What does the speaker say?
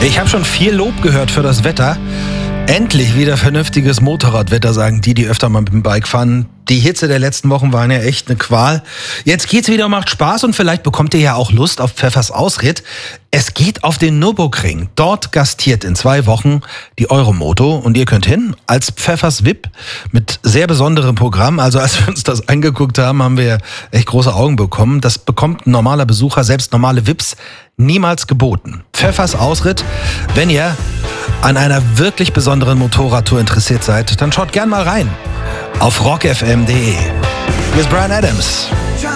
Ich habe schon viel Lob gehört für das Wetter. Endlich wieder vernünftiges Motorradwetter, sagen die öfter mal mit dem Bike fahren. Die Hitze der letzten Wochen waren ja echt eine Qual. Jetzt geht's wieder, macht Spaß und vielleicht bekommt ihr ja auch Lust auf Pfeffers Ausritt. Es geht auf den Nürburgring. Dort gastiert in 2 Wochen die Euromoto und ihr könnt hin als Pfeffers VIP mit sehr besonderem Programm. Also als wir uns das angeguckt haben, haben wir echt große Augen bekommen. Das bekommt ein normaler Besucher, selbst normale VIPs, niemals geboten. Pfeffers Ausritt, wenn ihr an einer wirklich besonderen Motorradtour interessiert seid, dann schaut gern mal rein auf rockfm.de. Hier ist Bryan Adams.